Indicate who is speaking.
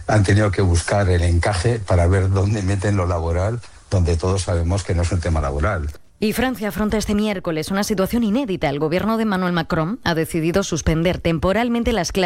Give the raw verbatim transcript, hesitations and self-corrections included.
Speaker 1: han tenido que buscar el encaje para ver dónde meten lo laboral, donde todos sabemos que no es un tema laboral.
Speaker 2: Y Francia afronta este miércoles una situación inédita. El gobierno de Emmanuel Macron ha decidido suspender temporalmente las clases